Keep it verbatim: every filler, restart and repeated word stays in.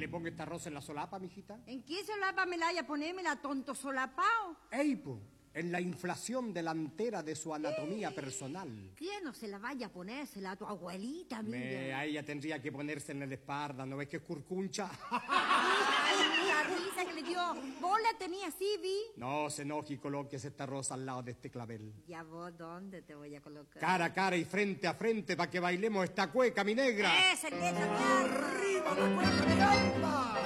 le ponga esta rosa en la solapa, mijita? ¿En qué solapa me la vaya a ponerme la tonto solapao? Ey, po, en la inflación delantera de su anatomía personal. ¿Quién no se la vaya a ponérsela a tu abuelita, Me, mira? a ella tendría que ponerse en la espalda, ¿no ves que es curcuncha? Ay, la risa que le dio. ¿Vos la tenías así, vi? No se enoje y colóquese esta rosa al lado de este clavel. ¿Ya vos dónde te voy a colocar? Cara a cara y frente a frente para que bailemos esta cueca, mi negra. ¡Ese que ¡Arriba la cueca, mi alma!